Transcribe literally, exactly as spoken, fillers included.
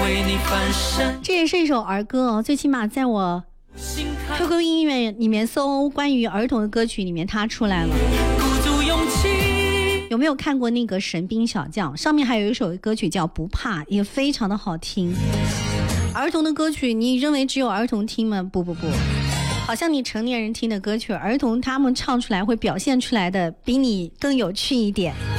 为你翻身。 这也是一首儿歌哦，最起码在我 Q Q 音乐里面搜关于儿童的歌曲里面它出来了。 鼓足勇气。 有没有看过那个神兵小将，上面还有一首歌曲叫不怕，也非常的好听。儿童的歌曲你认为只有儿童听吗？不不不，好像你成年人听的歌曲，儿童他们唱出来会表现出来的比你更有趣一点。